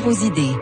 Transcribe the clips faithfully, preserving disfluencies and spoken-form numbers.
Foire aux idées.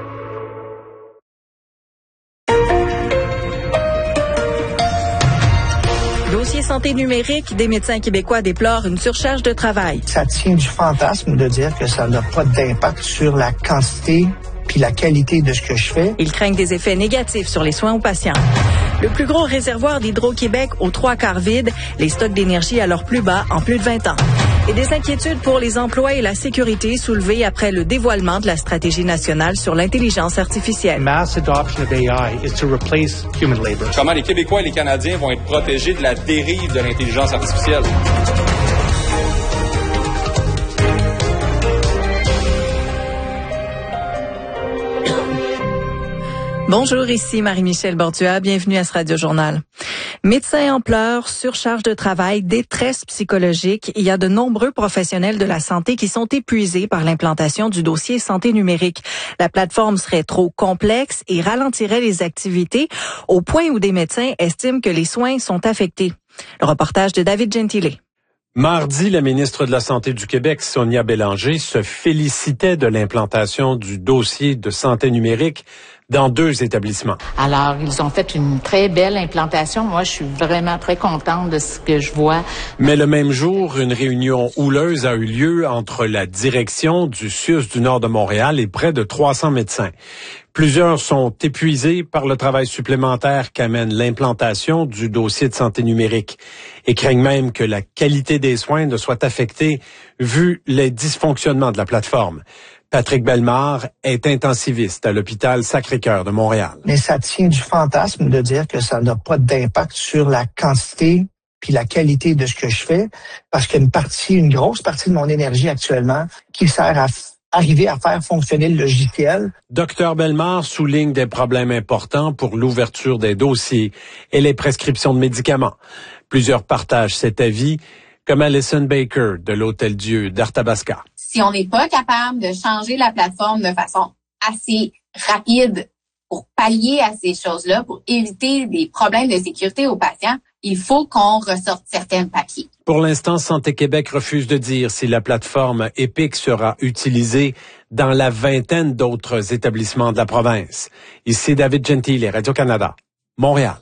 Dossier santé numérique, des médecins québécois déplorent une surcharge de travail. Ça tient du fantasme de dire que ça n'a pas d'impact sur la quantité puis la qualité de ce que je fais. Ils craignent des effets négatifs sur les soins aux patients. Le plus gros réservoir d'Hydro-Québec aux trois quarts vide, les stocks d'énergie à leur plus bas en plus de vingt ans. Et des inquiétudes pour les emplois et la sécurité soulevées après le dévoilement de la stratégie nationale sur l'intelligence artificielle. Mass adoption of A I is to replace human labor. Comment les Québécois et les Canadiens vont être protégés de la dérive de l'intelligence artificielle? Bonjour, ici Marie-Michel Bordua, bienvenue à ce Radio Journal. Médecins en pleurs, surcharge de travail, détresse psychologique, il y a de nombreux professionnels de la santé qui sont épuisés par l'implantation du dossier santé numérique. La plateforme serait trop complexe et ralentirait les activités au point où des médecins estiment que les soins sont affectés. Le reportage de David Gentile. Mardi, la ministre de la Santé du Québec, Sonia Bélanger, se félicitait de l'implantation du dossier de santé numérique dans deux établissements. Alors, ils ont fait une très belle implantation. Moi, je suis vraiment très contente de ce que je vois. Mais le même jour, une réunion houleuse a eu lieu entre la direction du C I U S du Nord de Montréal et près de trois cents médecins. Plusieurs sont épuisés par le travail supplémentaire qu'amène l'implantation du dossier de santé numérique et craignent même que la qualité des soins ne soit affectée vu les dysfonctionnements de la plateforme. Patrick Bellemare est intensiviste à l'hôpital Sacré-Cœur de Montréal. Mais ça tient du fantasme de dire que ça n'a pas d'impact sur la quantité puis la qualité de ce que je fais, parce qu'une partie, une grosse partie de mon énergie actuellement qui sert à f- arriver à faire fonctionner le logiciel. Docteur Bellemare souligne des problèmes importants pour l'ouverture des dossiers et les prescriptions de médicaments. Plusieurs partagent cet avis, comme Alison Baker de l'Hôtel-Dieu d'Arthabasca. Si on n'est pas capable de changer la plateforme de façon assez rapide pour pallier à ces choses-là, pour éviter des problèmes de sécurité aux patients, il faut qu'on ressorte certains papiers. Pour l'instant, Santé Québec refuse de dire si la plateforme Epic sera utilisée dans la vingtaine d'autres établissements de la province. Ici David Gentile, Radio-Canada, Montréal.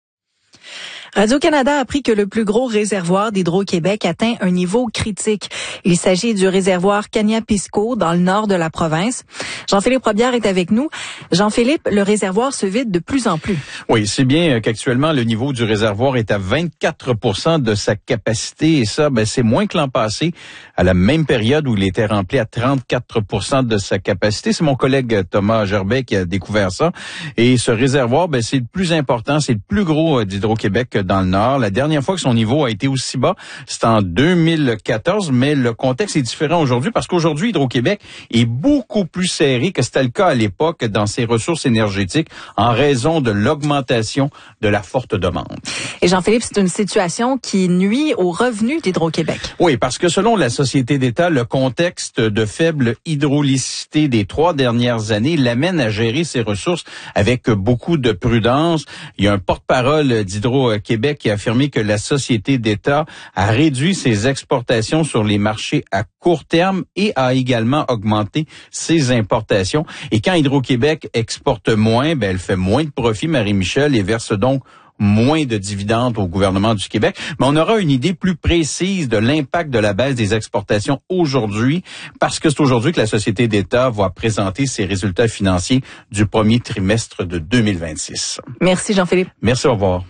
Radio-Canada a appris que le plus gros réservoir d'Hydro-Québec atteint un niveau critique. Il s'agit du réservoir Kaniapisco dans le nord de la province. Jean-Philippe Robillard est avec nous. Jean-Philippe, le réservoir se vide de plus en plus. Oui, c'est bien qu'actuellement, le niveau du réservoir est à vingt-quatre pour cent de sa capacité et ça, ben, c'est moins que l'an passé, à la même période où il était rempli à trente-quatre pour cent de sa capacité. C'est mon collègue Thomas Gerbet qui a découvert ça. Et ce réservoir, ben, c'est le plus important, c'est le plus gros d'Hydro-Québec dans le Nord. La dernière fois que son niveau a été aussi bas, c'était en deux mille quatorze, mais le contexte est différent aujourd'hui parce qu'aujourd'hui, Hydro-Québec est beaucoup plus serré que c'était le cas à l'époque dans ses ressources énergétiques en raison de l'augmentation de la forte demande. Et Jean-Philippe, c'est une situation qui nuit aux revenus d'Hydro-Québec. Oui, parce que selon la Société d'État, le contexte de faible hydraulicité des trois dernières années l'amène à gérer ses ressources avec beaucoup de prudence. Il y a un porte-parole d'Hydro-Québec qui a affirmé que la Société d'État a réduit ses exportations sur les marchés à court terme et a également augmenté ses importations. Et quand Hydro-Québec exporte moins, ben elle fait moins de profit, Marie-Michel, et verse donc moins de dividendes au gouvernement du Québec. Mais on aura une idée plus précise de l'impact de la baisse des exportations aujourd'hui, parce que c'est aujourd'hui que la Société d'État va présenter ses résultats financiers du premier trimestre de deux mille vingt-six. Merci Jean-Philippe. Merci, au revoir.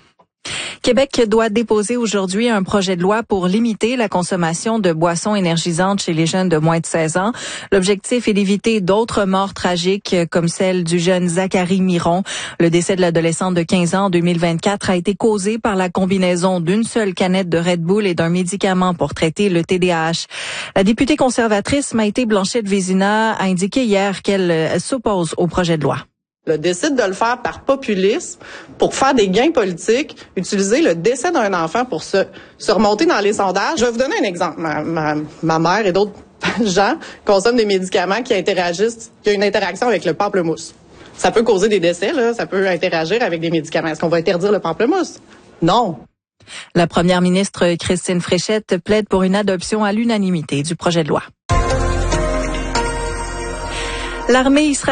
Québec doit déposer aujourd'hui un projet de loi pour limiter la consommation de boissons énergisantes chez les jeunes de moins de seize ans. L'objectif est d'éviter d'autres morts tragiques comme celle du jeune Zachary Miron. Le décès de l'adolescente de quinze ans en deux mille vingt-quatre a été causé par la combinaison d'une seule canette de Red Bull et d'un médicament pour traiter le T D A H. La députée conservatrice Maïté Blanchette-Vézina a indiqué hier qu'elle s'oppose au projet de loi. Le décide de le faire par populisme, pour faire des gains politiques, utiliser le décès d'un enfant pour se, se remonter dans les sondages. Je vais vous donner un exemple. Ma, ma, ma mère et d'autres gens consomment des médicaments qui interagissent, qui ont une interaction avec le pamplemousse. Ça peut causer des décès, là, ça peut interagir avec des médicaments. Est-ce qu'on va interdire le pamplemousse? Non. La première ministre Christine Fréchette plaide pour une adoption à l'unanimité du projet de loi. L'armée israélienne